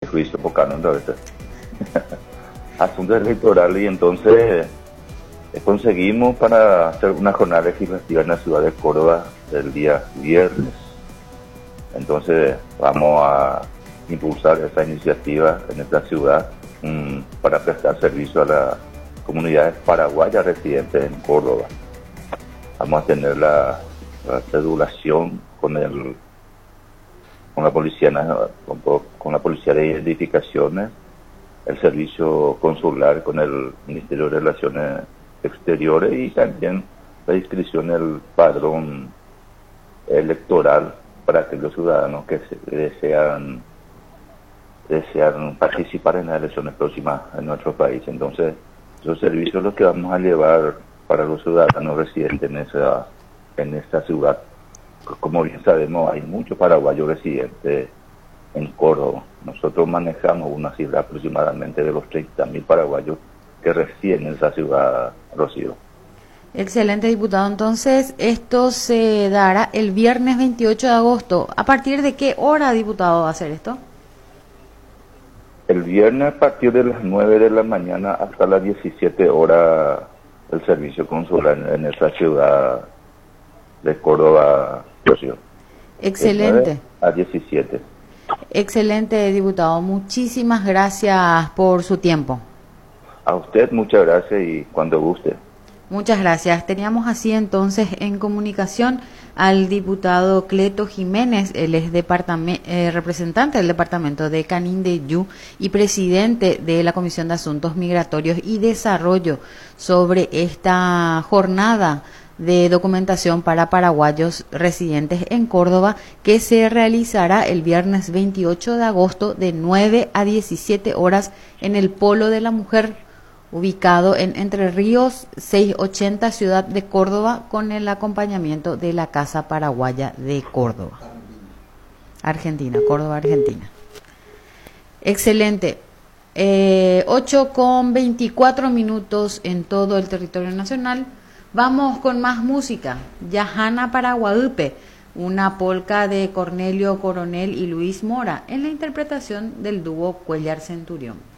juicio Pocano otra vez. Asuntos electorales, y entonces conseguimos para hacer una jornada legislativa en la ciudad de Córdoba el día viernes. Entonces vamos a impulsar esa iniciativa en esta ciudad para prestar servicio a las comunidades paraguayas residentes en Córdoba. Vamos a tener la cedulación con la policía de identificaciones, el servicio consular con el Ministerio de Relaciones Exteriores y también la inscripción del padrón electoral para aquellos ciudadanos que desean participar en las elecciones próximas en nuestro país. Entonces, esos servicios son los que vamos a llevar para los ciudadanos residentes en esta ciudad. Como bien sabemos, hay muchos paraguayos residentes en Córdoba. Nosotros manejamos una cifra aproximadamente de los 30.000 paraguayos que residen en esa ciudad, Rocío. Excelente, diputado. Entonces, esto se dará el viernes 28 de agosto. ¿A partir de qué hora, diputado, va a hacer esto? El viernes a partir de las 9 de la mañana hasta las 17 horas el servicio consular en esa ciudad de Córdoba, Rocío. Excelente. A 17. Excelente, diputado. Muchísimas gracias por su tiempo. A usted muchas gracias y cuando guste. Muchas gracias. Teníamos así entonces en comunicación al diputado Cleto Jiménez. Él es representante del departamento de Canindeyú y presidente de la Comisión de Asuntos Migratorios y Desarrollo sobre esta jornada de documentación para paraguayos residentes en Córdoba, que se realizará el viernes 28 de agosto de 9 a 17 horas en el Polo de la Mujer, ubicado en Entre Ríos 680, ciudad de Córdoba, con el acompañamiento de la Casa Paraguaya de Córdoba. Córdoba, Argentina. Excelente. 8:24 en todo el territorio nacional. Vamos con más música. Yahana para Guadalupe, una polca de Cornelio Coronel y Luis Mora, en la interpretación del dúo Cuellar Centurión.